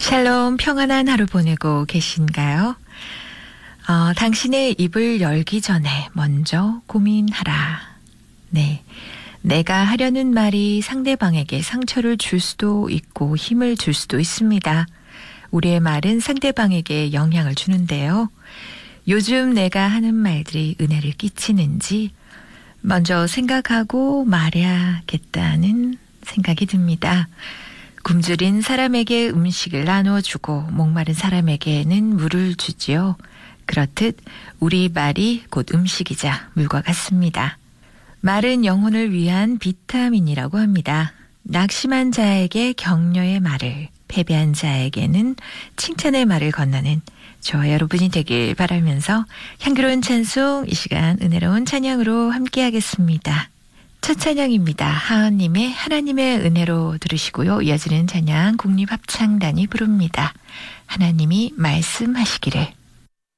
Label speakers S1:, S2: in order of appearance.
S1: 샬롬, 평안한 하루 보내고 계신가요? 당신의 입을 열기 전에 먼저 고민하라. 네. 내가 하려는 말이 상대방에게 상처를 줄 수도 있고 힘을 줄 수도 있습니다. 우리의 말은 상대방에게 영향을 주는데요. 요즘 내가 하는 말들이 은혜를 끼치는지 먼저 생각하고 말해야겠다는 생각이 듭니다. 굶주린 사람에게 음식을 나눠주고 목마른 사람에게는 물을 주지요. 그렇듯 우리 말이 곧 음식이자 물과 같습니다. 말은 영혼을 위한 비타민이라고 합니다. 낙심한 자에게 격려의 말을, 패배한 자에게는 칭찬의 말을 건너는 저와 여러분이 되길 바라면서 향기로운 찬송, 이 시간 은혜로운 찬양으로 함께하겠습니다. 첫 찬양입니다. 하은님의 하나님의 은혜로 들으시고요. 이어지는 찬양 국립합창단이 부릅니다. 하나님이 말씀하시기를.